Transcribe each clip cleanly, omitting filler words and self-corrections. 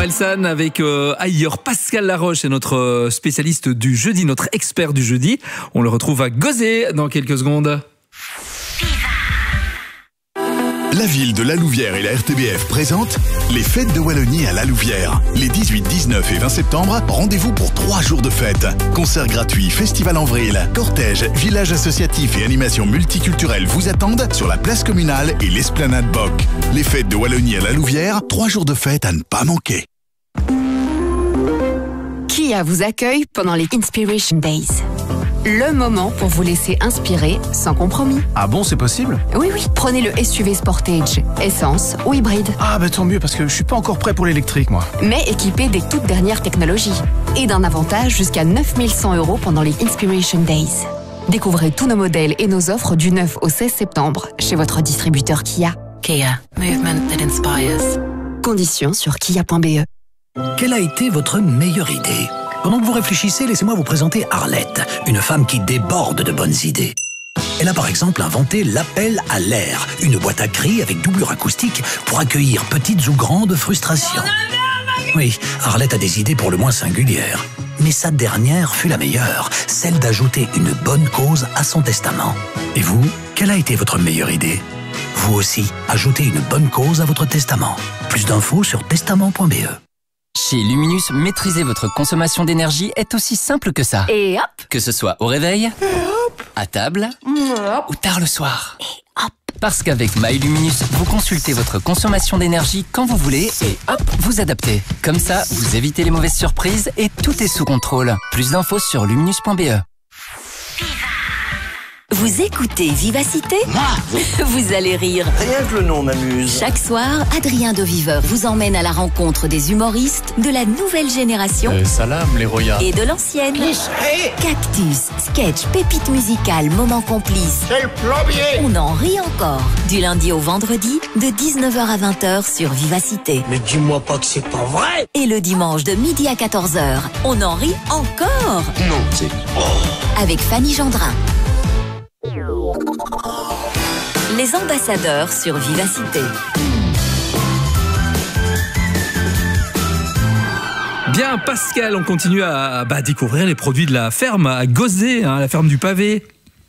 Orelsan avec ailleurs Pascal Laroche est notre spécialiste du jeudi, notre expert du jeudi. On le retrouve à Gauzet dans quelques secondes. La ville de La Louvière et la RTBF présentent les fêtes de Wallonie à La Louvière. Les 18, 19 et 20 septembre, rendez-vous pour 3 jours de fête. Concerts gratuits, festival en vrille, cortège, village associatif et animations multiculturelles vous attendent sur la place communale et l'esplanade Boc. Les fêtes de Wallonie à La Louvière, 3 jours de fête à ne pas manquer. Kia vous accueille pendant les Inspiration Days. Le moment pour vous laisser inspirer sans compromis. Ah bon, c'est possible? Oui, prenez le SUV Sportage, essence ou hybride. Ah bah tant mieux, parce que je suis pas encore prêt pour l'électrique, moi. Mais équipé des toutes dernières technologies. Et d'un avantage jusqu'à 9100 € pendant les Inspiration Days. Découvrez tous nos modèles et nos offres du 9 au 16 septembre chez votre distributeur Kia. Kia, movement that inspires. Conditions sur kia.be. Quelle a été votre meilleure idée? Pendant que vous réfléchissez, laissez-moi vous présenter Arlette, une femme qui déborde de bonnes idées. Elle a par exemple inventé l'appel à l'air, une boîte à cris avec doublure acoustique pour accueillir petites ou grandes frustrations. Oui, Arlette a des idées pour le moins singulières. Mais sa dernière fut la meilleure, celle d'ajouter une bonne cause à son testament. Et vous, quelle a été votre meilleure idée? Vous aussi, ajoutez une bonne cause à votre testament. Plus d'infos sur testament.be. Chez Luminus, maîtriser votre consommation d'énergie est aussi simple que ça. Et hop! Que ce soit au réveil, à table ou tard le soir. Parce qu'avec MyLuminus, vous consultez votre consommation d'énergie quand vous voulez et hop, vous adaptez. Comme ça, vous évitez les mauvaises surprises et tout est sous contrôle. Plus d'infos sur luminus.be. Vous écoutez Vivacité ? Vous allez rire. Rien que le nom m'amuse. Chaque soir, Adrien de Viveur vous emmène à la rencontre des humoristes de la nouvelle génération Salam, les royas. et de l'ancienne. Cactus, sketch, pépites musicales, moments complices. C'est le plombier. On en rit encore. Du lundi au vendredi, de 19h à 20h sur Vivacité. Mais dis-moi pas que c'est pas vrai. Et le dimanche de midi à 14h, on en rit encore. Non, c'est... Avec Fanny Gendrin. Les ambassadeurs sur Vivacité. Bien Pascal, on continue à découvrir les produits de la ferme à Gauzet, la ferme du pavé.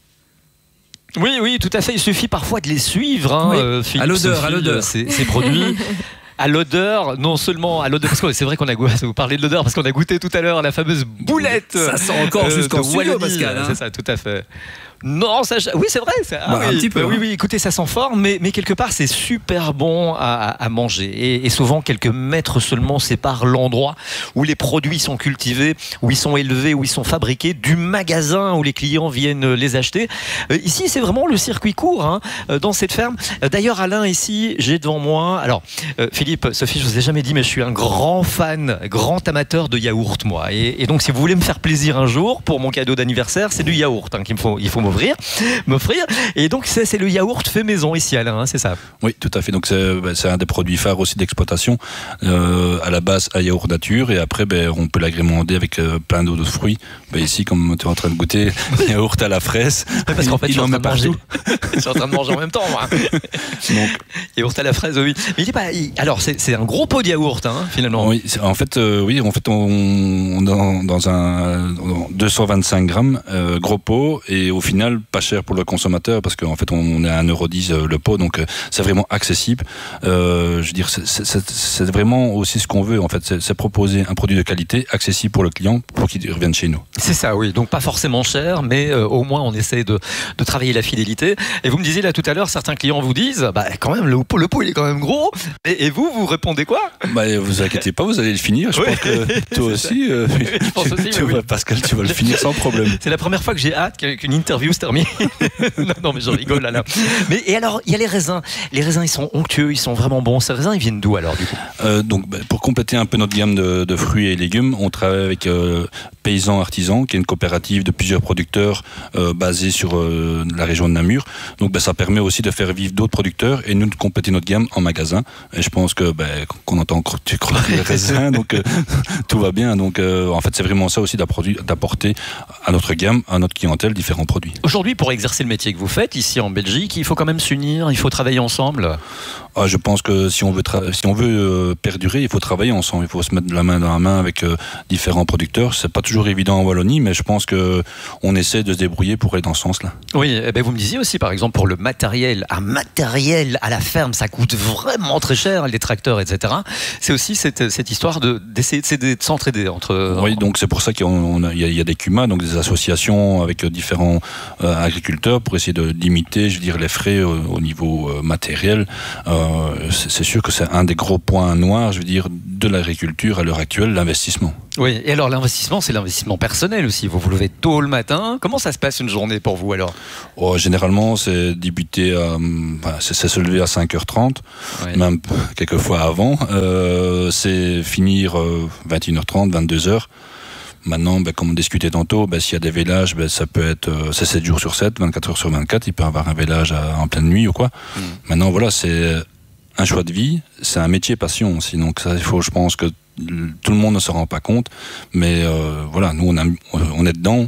Oui, tout à fait. Il suffit parfois de les suivre, Oui, Philippe, à l'odeur, Sophie, à l'odeur. Ces produits. À l'odeur, non seulement à l'odeur, parce que c'est vrai qu'on a goûté, vous parlez de l'odeur, parce qu'on a goûté tout à l'heure la fameuse boulette. Ça sent encore jusqu'en de studio, Wallonie. Pascal. C'est ça, tout à fait. Non, ça, oui, c'est vrai. Un petit peu. Oui, écoutez, ça sent fort, mais quelque part, c'est super bon à manger. Et souvent, quelques mètres seulement séparent l'endroit où les produits sont cultivés, où ils sont élevés, où ils sont fabriqués, du magasin où les clients viennent les acheter. Ici, c'est vraiment le circuit court dans cette ferme. D'ailleurs, Alain, ici, j'ai devant moi... Alors, Philippe, Sophie, je vous ai jamais dit, mais je suis un grand fan, grand amateur de yaourt, moi. Et donc, si vous voulez me faire plaisir un jour, pour mon cadeau d'anniversaire, c'est du yaourt qu'il il faut m'offrir. Et donc, c'est le yaourt fait maison ici, Alain, c'est ça? Oui, tout à fait. Donc, c'est un des produits phares aussi d'exploitation. À la base, un yaourt nature. Et après, on peut l'agrémenter avec plein d'autres fruits. Ici, comme tu es en train de goûter, yaourt à la fraise. Parce qu'en fait, je suis en train de manger. Je suis en train de manger en même temps, moi. Donc, yaourt à la fraise, oui. Mais il est pas... Alors, c'est un gros pot de yaourt, finalement. Oui, en fait, on dans un 225 grammes, gros pot, et au final, pas cher pour le consommateur, parce qu'en fait, on est à 1,10 € le pot, donc c'est vraiment accessible. Je veux dire, c'est vraiment aussi ce qu'on veut, en fait, c'est proposer un produit de qualité, accessible pour le client, pour qu'il revienne chez nous. C'est ça, oui. Donc, pas forcément cher, mais au moins, on essaie de travailler la fidélité. Et vous me disiez là tout à l'heure, certains clients vous disent, quand même, le pot, il est quand même gros. Et vous répondez quoi? Vous inquiétez pas, vous allez le finir. Je pense que toi aussi, je pense aussi, Pascal, tu vas le finir sans problème. C'est la première fois que j'ai hâte qu'une interview se termine. non, mais je rigole là. Mais et alors, il y a les raisins. Les raisins, ils sont onctueux, ils sont vraiment bons. Ces raisins, ils viennent d'où alors, du coup? Donc, pour compléter un peu notre gamme de fruits et légumes, on travaille avec Paysans Artisans, qui est une coopérative de plusieurs producteurs basée sur la région de Namur. Donc, ça permet aussi de faire vivre d'autres producteurs et nous de compléter notre gamme en magasin. Et je pense que qu'on entend tu crois les raisins, donc tout va bien. Donc, en fait, c'est vraiment ça aussi d'apporter à notre gamme, à notre clientèle, différents produits. Aujourd'hui, pour exercer le métier que vous faites ici en Belgique, il faut quand même s'unir, il faut travailler ensemble. Je pense que si on veut perdurer, il faut travailler ensemble. Il faut se mettre la main dans la main avec différents producteurs. C'est pas toujours évident en Wallonie, mais je pense que on essaie de se débrouiller pour aller dans ce sens-là. Oui, vous me disiez aussi, par exemple, pour le matériel, un matériel à la ferme, ça coûte vraiment très cher, les tracteurs, etc. C'est aussi cette histoire d'essayer de s'entraider entre. Oui, donc c'est pour ça qu'il y a des CUMA, donc des associations avec différents agriculteurs pour essayer de limiter, je veux dire, les frais au niveau matériel. C'est sûr que c'est un des gros points noirs, je veux dire, de l'agriculture à l'heure actuelle, l'investissement. Oui, et alors l'investissement, c'est l'investissement personnel aussi. Vous vous levez tôt le matin. Comment ça se passe une journée pour vous alors? Généralement, c'est débuter c'est se lever à 5h30, même quelquefois avant. C'est finir 21h30, 22h. Maintenant, comme on discutait tantôt, s'il y a des vélages, ça peut être 7 jours sur 7, 24 heures sur 24. Il peut y avoir un vélage en pleine nuit ou quoi. Maintenant, voilà, c'est un choix de vie, c'est un métier passion aussi. Donc ça, je pense que tout le monde ne se rend pas compte, mais voilà, nous on est dedans,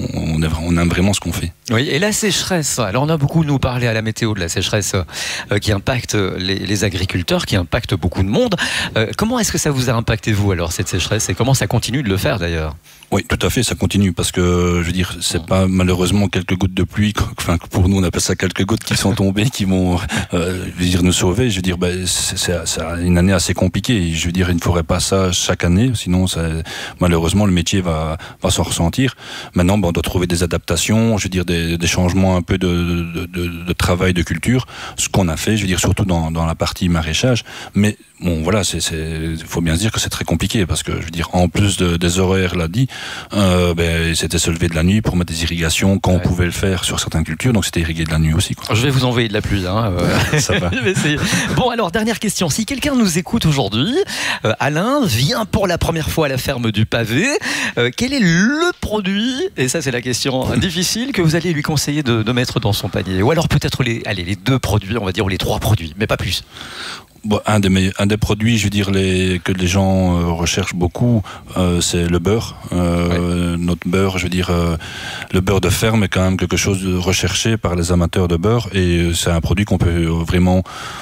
on aime vraiment ce qu'on fait. Oui, et la sécheresse, alors on a beaucoup nous parlé à la météo de la sécheresse qui impacte les agriculteurs, qui impacte beaucoup de monde. Comment est-ce que ça vous a impacté vous alors cette sécheresse, et comment ça continue de le faire d'ailleurs? Oui, tout à fait, ça continue parce que, je veux dire, c'est pas malheureusement quelques gouttes de pluie, enfin pour nous on appelle ça quelques gouttes qui sont tombées, qui vont nous sauver. Je veux dire, c'est une année assez compliquée. Je veux dire, il ne faudrait pas ça chaque année, sinon malheureusement le métier va s'en ressentir. Maintenant, on doit trouver des adaptations, je veux dire des changements un peu de travail, de culture, ce qu'on a fait, je veux dire surtout dans la partie maraîchage. Mais bon, voilà, il faut bien se dire que c'est très compliqué parce que, je veux dire, en plus des horaires là dit, c'était se lever de la nuit pour mettre des irrigations quand on pouvait le faire sur certaines cultures, donc c'était irriguer de la nuit aussi, quoi. Je vais vous envoyer de la pluie, Ça va. Je vais essayer. Bon, alors dernière question, si quelqu'un nous écoute aujourd'hui, Alain vient pour la première fois à la ferme du Pavé, quel est le produit, et ça c'est la question difficile, que vous allez lui conseiller de mettre dans son panier? Ou alors peut-être les 2 produits, on va dire, ou les 3 produits, mais pas plus. Un des produits, je veux dire, que les gens recherchent beaucoup, c'est le beurre. Notre beurre, je veux dire, le beurre de ferme est quand même quelque chose de recherché par les amateurs de beurre, et c'est un produit qu'on peut vraiment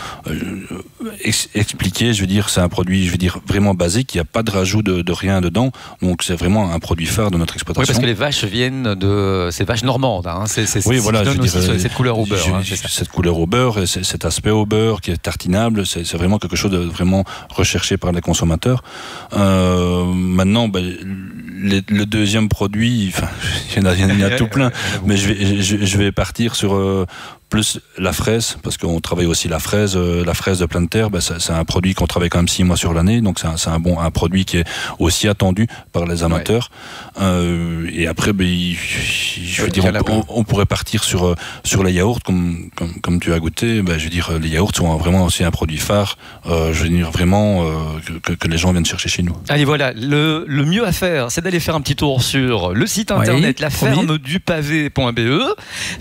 expliquer. Je veux dire, c'est un produit, je veux dire, vraiment basique. Il n'y a pas de rajout de rien dedans, donc c'est vraiment un produit phare de notre exploitation. Oui, parce que les vaches viennent de ces vaches normandes. Oui, voilà, je veux dire, cette couleur au beurre. Cette couleur au beurre et cet aspect au beurre qui est tartinable, c'est vraiment quelque chose de vraiment recherché par les consommateurs. Maintenant, le deuxième produit, il y en a tout plein, mais je vais partir sur plus la fraise, parce qu'on travaille aussi la fraise de pleine terre. C'est un produit qu'on travaille quand même 6 mois sur l'année, donc c'est un produit qui est aussi attendu par les amateurs. Et après, je veux dire, on pourrait partir sur les yaourts, comme tu as goûté. Je veux dire, les yaourts sont vraiment aussi un produit phare. Je veux dire vraiment que les gens viennent chercher chez nous. Allez, voilà, le mieux à faire, c'est d'aller faire un petit tour sur le site internet lafermedupavé.be,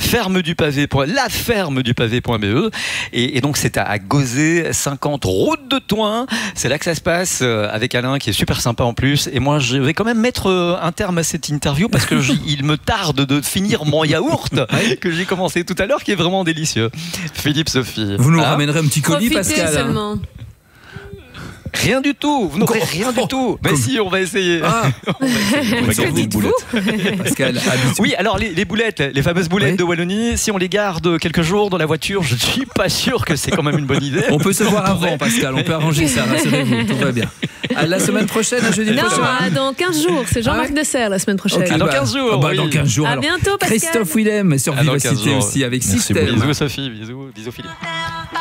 lafermedupavé.be, et donc c'est à Gauzet 50 route de Thoin. C'est là que ça se passe, avec Alain qui est super sympa en plus. Et moi, je vais quand même mettre un terme à cette interview parce que il me tarde de finir mon yaourt que j'ai commencé tout à l'heure, qui est vraiment délicieux. Philippe, Sophie, vous nous ramènerez un petit colis, Profitez Pascal seulement. Rien du tout, vous n'aurez rien du tout. Mais si, on va essayer. On va garder une boulette. Pascal, oui, alors les boulettes, les fameuses boulettes de Wallonie, si on les garde quelques jours dans la voiture, je ne suis pas sûr que c'est quand même une bonne idée. On peut se voir avant, Pascal, on peut arranger ça, rassurez-vous, tout va bien. À la semaine prochaine, à jeudi prochain. Non, dans 15 jours, c'est Jean-Marc Dessert la semaine prochaine. Okay, dans 15 jours. Dans 15 jours. À bientôt, Pascal. Christophe Willem sur Vivacité aussi avec Système. Bisous Sophie, bisous Philippe.